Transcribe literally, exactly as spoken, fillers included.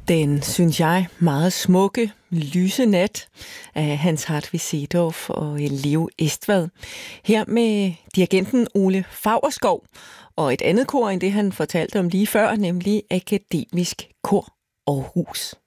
Den, synes jeg, meget smukke, lyse nat af Hans Hartvig Seedorf og Leo Estvad. Her med dirigenten Ole Faurschou og et andet kor end det, han fortalte om lige før, nemlig Akademisk Kor Aarhus.